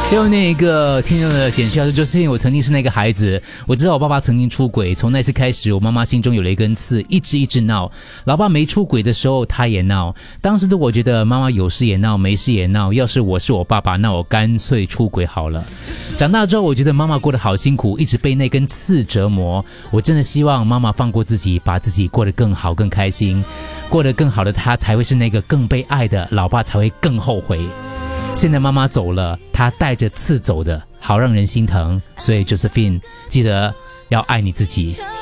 最后那一个听众的简讯就是因为我曾经是那个孩子，我知道我爸爸曾经出轨，从那次开始我妈妈心中有了一根刺，一直闹。老爸没出轨的时候他也闹，当时的我觉得妈妈有事也闹没事也闹，要是我是我爸爸，那我干脆出轨好了。长大之后我觉得妈妈过得好辛苦，一直被那根刺折磨，我真的希望妈妈放过自己，把自己过得更好更开心，过得更好的她才会是那个更被爱的，老爸才会更后悔。现在妈妈走了，她带着刺走的，好让人心疼。所以 Josephine 记得要爱你自己。